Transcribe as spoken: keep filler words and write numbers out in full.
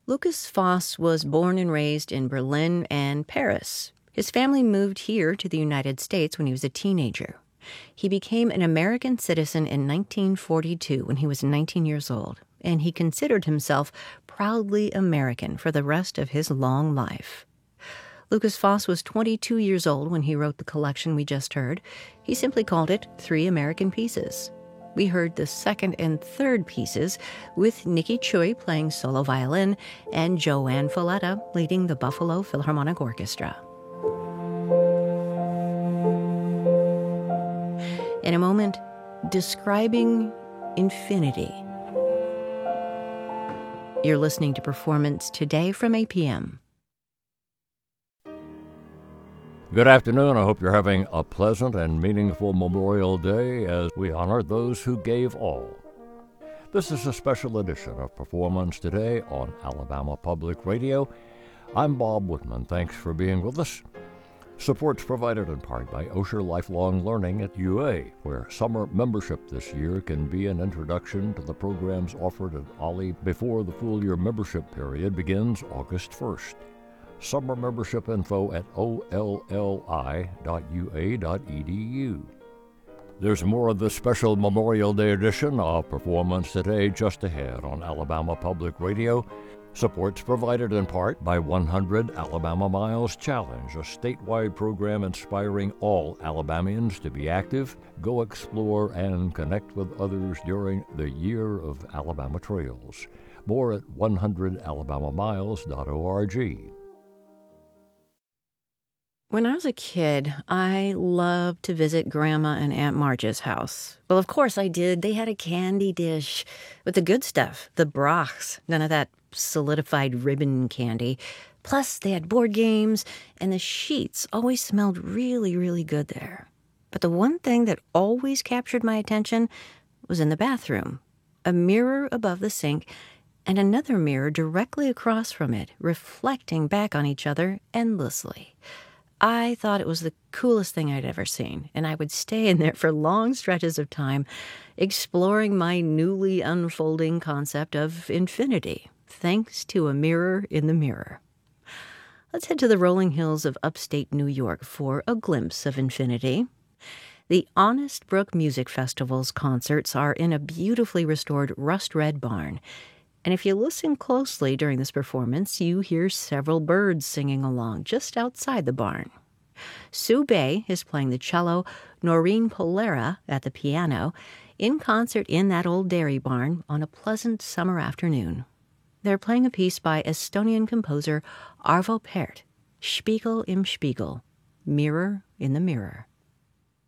Lucas Foss was born and raised in Berlin and Paris. His family moved here to the United States when he was a teenager. He became an American citizen in nineteen forty-two when he was nineteen years old, and he considered himself proudly American for the rest of his long life. Lucas Foss was twenty-two years old when he wrote the collection we just heard. He simply called it Three American Pieces. We heard the second and third pieces with Nikki Choi playing solo violin and Joanne Folletta leading the Buffalo Philharmonic Orchestra. In a moment, describing infinity. You're listening to Performance Today from A P M. Good afternoon. I hope you're having a pleasant and meaningful Memorial Day as we honor those who gave all. This is a special edition of Performance Today on Alabama Public Radio. I'm Bob Woodman. Thanks for being with us. Support's provided in part by Osher Lifelong Learning at U A, where summer membership this year can be an introduction to the programs offered at Ollie before the full year membership period begins August first. Summer membership info at O L L I dot U A dot E D U. There's more of the special Memorial Day edition of Performance Today just ahead on Alabama Public Radio. Support's provided in part by one hundred Alabama Miles Challenge, a statewide program inspiring all Alabamians to be active, go explore, and connect with others during the Year of Alabama Trails. More at one hundred alabama miles dot org. When I was a kid, I loved to visit Grandma and Aunt Marge's house. Well, of course I did. They had a candy dish with the good stuff, the brachs, none of that solidified ribbon candy. Plus, they had board games, and the sheets always smelled really, really good there. But the one thing that always captured my attention was in the bathroom. A mirror above the sink and another mirror directly across from it, reflecting back on each other endlessly. I thought it was the coolest thing I'd ever seen, and I would stay in there for long stretches of time, exploring my newly unfolding concept of infinity, thanks to a mirror in the mirror. Let's head to the rolling hills of upstate New York for a glimpse of infinity. The Honest Brook Music Festival's concerts are in a beautifully restored rust-red barn. And if you listen closely during this performance, you hear several birds singing along just outside the barn. Sue Bay is playing the cello, Noreen Polera at the piano, in concert in that old dairy barn on a pleasant summer afternoon. They're playing a piece by Estonian composer Arvo Pärt, Spiegel im Spiegel, Mirror in the Mirror.